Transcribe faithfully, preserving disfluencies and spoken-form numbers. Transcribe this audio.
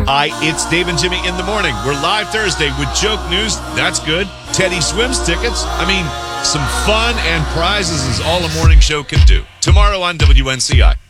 Hi, it's Dave and Jimmy in the morning. We're live Thursday with joke news. That's good. Teddy Swims tickets. I mean, some fun and prizes is all a morning show can do. Tomorrow on W N C I.